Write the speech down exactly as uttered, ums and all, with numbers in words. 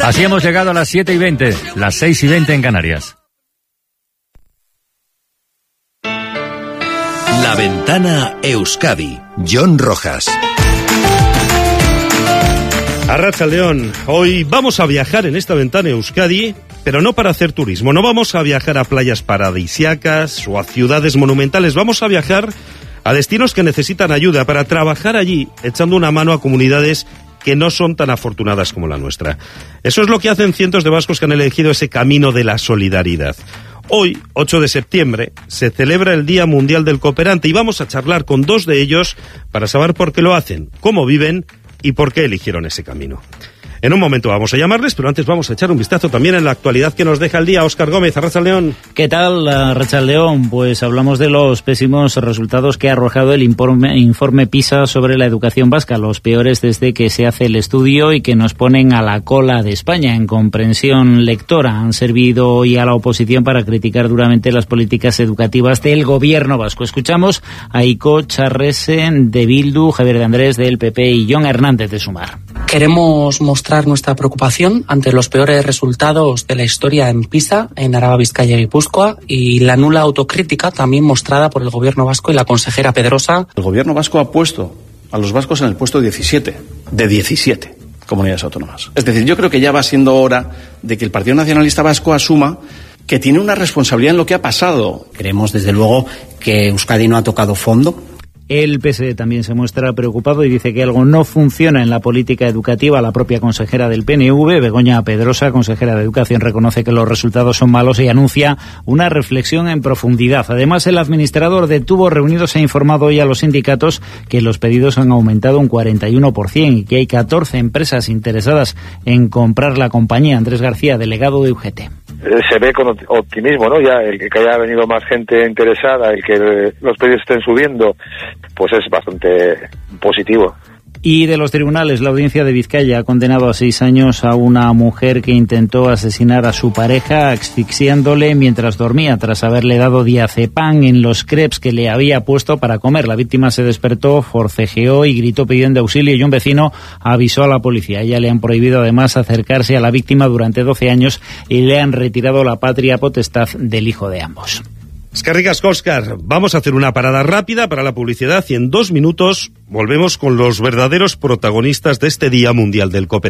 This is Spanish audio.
Así hemos llegado a las siete y veinte, las seis y veinte en Canarias. La Ventana Euskadi. Jon Rojas. Arratsaldeon, hoy vamos a viajar en esta Ventana Euskadi, pero no para hacer turismo, no vamos a viajar a playas paradisíacas o a ciudades monumentales, vamos a viajar a destinos que necesitan ayuda para trabajar allí, echando una mano a comunidades que no son tan afortunadas como la nuestra. Eso es lo que hacen cientos de vascos que han elegido ese camino de la solidaridad. Hoy, ocho de septiembre, se celebra el Día Mundial del Cooperante y vamos a charlar con dos de ellos para saber por qué lo hacen, cómo viven y por qué eligieron ese camino. En un momento vamos a llamarles, pero antes vamos a echar un vistazo también en la actualidad que nos deja el día. Óscar Gómez, Arratsaldeon. ¿Qué tal, Arratsaldeon? Pues hablamos de los pésimos resultados que ha arrojado el informe, informe PISA sobre la educación vasca, los peores desde que se hace el estudio y que nos ponen a la cola de España en comprensión lectora. Han servido hoy a la oposición para criticar duramente las políticas educativas del gobierno vasco. Escuchamos a Iko Charresen de Bildu, Javier de Andrés del P P y Jon Hernández de Sumar. Queremos mostrar nuestra preocupación ante los peores resultados de la historia en PISA, en Araba, Vizcaya y Guipúzcoa, y la nula autocrítica también mostrada por el gobierno vasco y la consejera Pedrosa. El gobierno vasco ha puesto a los vascos en el puesto diecisiete, de diecisiete comunidades autónomas. Es decir, yo creo que ya va siendo hora de que el Partido Nacionalista Vasco asuma que tiene una responsabilidad en lo que ha pasado. Creemos, desde luego, que Euskadi no ha tocado fondo. El P S E también se muestra preocupado y dice que algo no funciona en la política educativa. La propia consejera del P N V, Begoña Pedrosa, consejera de Educación, reconoce que los resultados son malos y anuncia una reflexión en profundidad. Además, el administrador de Tubos Reunidos ha informado hoy a los sindicatos que los pedidos han aumentado un cuarenta y uno por ciento y que hay catorce empresas interesadas en comprar la compañía. Andrés García, delegado de U G T. Se ve con optimismo, ¿no? Ya el que haya venido más gente interesada, el que los pedidos estén subiendo, pues es bastante positivo. Y de los tribunales, la audiencia de Vizcaya ha condenado a seis años a una mujer que intentó asesinar a su pareja asfixiándole mientras dormía, tras haberle dado diazepam en los crepes que le había puesto para comer. La víctima se despertó, forcejeó y gritó pidiendo auxilio y un vecino avisó a la policía. A ella le han prohibido además acercarse a la víctima durante doce años y le han retirado la patria potestad del hijo de ambos. Eskerrik asko, Óscar. Vamos a hacer una parada rápida para la publicidad y en dos minutos volvemos con los verdaderos protagonistas de este Día Mundial del Cooperante.